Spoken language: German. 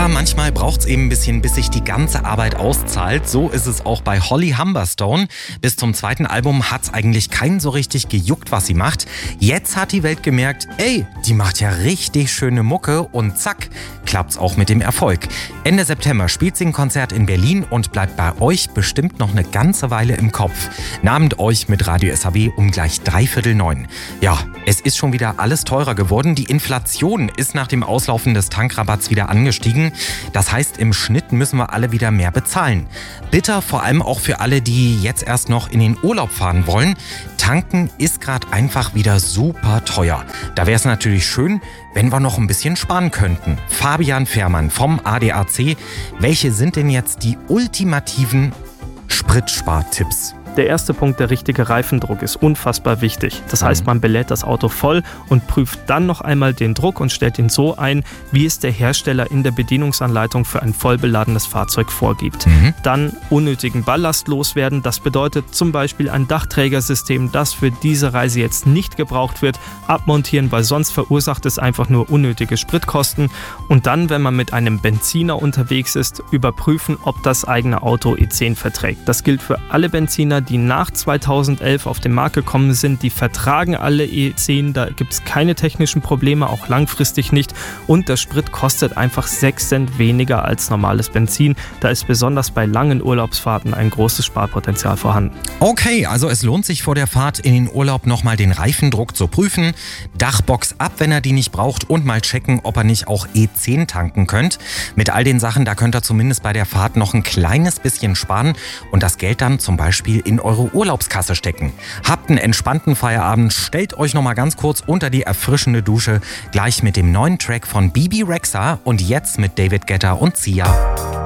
Ja, manchmal braucht's eben ein bisschen, bis sich die ganze Arbeit auszahlt. So ist es auch bei Holly Humberstone. Bis zum zweiten Album hat's eigentlich keinen so richtig gejuckt, was sie macht. Jetzt hat die Welt gemerkt, ey, die macht ja richtig schöne Mucke und zack, klappt's auch mit dem Erfolg. Ende September spielt sie ein Konzert in Berlin und bleibt bei euch bestimmt noch eine ganze Weile im Kopf. Nahmt euch mit Radio SAW um gleich 8:45. Ja, es ist schon wieder alles teurer geworden. Die Inflation ist nach dem Auslaufen des Tankrabatts wieder angestiegen. Das heißt, im Schnitt müssen wir alle wieder mehr bezahlen. Bitter vor allem auch für alle, die jetzt erst noch in den Urlaub fahren wollen. Tanken ist gerade einfach wieder super teuer. Da wäre es natürlich schön, wenn wir noch ein bisschen sparen könnten. Fabian Fährmann vom ADAC. Welche sind denn jetzt die ultimativen Spritspartipps? Der erste Punkt, der richtige Reifendruck, ist unfassbar wichtig. Das heißt, man belädt das Auto voll und prüft dann noch einmal den Druck und stellt ihn so ein, wie es der Hersteller in der Bedienungsanleitung für ein vollbeladenes Fahrzeug vorgibt. Dann unnötigen Ballast loswerden. Das bedeutet zum Beispiel ein Dachträgersystem, das für diese Reise jetzt nicht gebraucht wird, abmontieren, weil sonst verursacht es einfach nur unnötige Spritkosten. Und dann, wenn man mit einem Benziner unterwegs ist, überprüfen, ob das eigene Auto E10 verträgt. Das gilt für alle Benziner, die nach 2011 auf den Markt gekommen sind, die vertragen alle E10, da gibt es keine technischen Probleme, auch langfristig nicht. Und der Sprit kostet einfach 6 Cent weniger als normales Benzin. Da ist besonders bei langen Urlaubsfahrten ein großes Sparpotenzial vorhanden. Okay, also es lohnt sich vor der Fahrt in den Urlaub nochmal den Reifendruck zu prüfen, Dachbox ab, wenn ihr die nicht braucht und mal checken, ob ihr nicht auch E10 tanken könnt. Mit all den Sachen, da könnt ihr zumindest bei der Fahrt noch ein kleines bisschen sparen und das Geld dann zum Beispiel in eure Urlaubskasse stecken. Habt einen entspannten Feierabend, stellt euch noch mal ganz kurz unter die erfrischende Dusche, gleich mit dem neuen Track von Bebe Rexha und jetzt mit David Guetta und Sia.